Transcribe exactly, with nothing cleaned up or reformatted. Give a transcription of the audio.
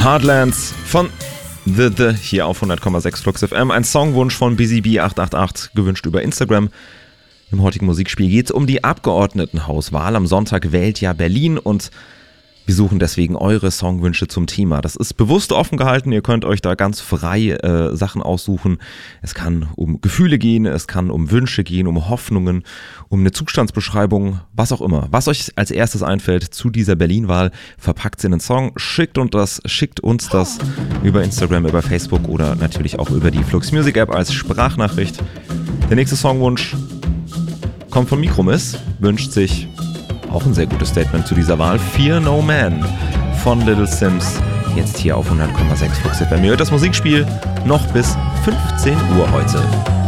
Heartlands von The The hier auf hundert Komma sechs Flux F M. Ein Songwunsch von Busy B acht acht acht, gewünscht über Instagram. Im heutigen Musikspiel geht es um die Abgeordnetenhauswahl. Am Sonntag wählt ja Berlin und wir suchen deswegen eure Songwünsche zum Thema. Das ist bewusst offen gehalten, ihr könnt euch da ganz frei äh, Sachen aussuchen. Es kann um Gefühle gehen, es kann um Wünsche gehen, um Hoffnungen, um eine Zustandsbeschreibung, was auch immer. Was euch als erstes einfällt zu dieser Berlin-Wahl, verpackt in einen Song, schickt uns das, schickt uns das über Instagram, über Facebook oder natürlich auch über die Flux Music App als Sprachnachricht. Der nächste Songwunsch kommt von Mikromiss, wünscht sich auch ein sehr gutes Statement zu dieser Wahl. Fear No Man von Little Sims. Jetzt hier auf hundert Komma sechs Flux F M. Ihr hört das Musikspiel noch bis fünfzehn Uhr heute.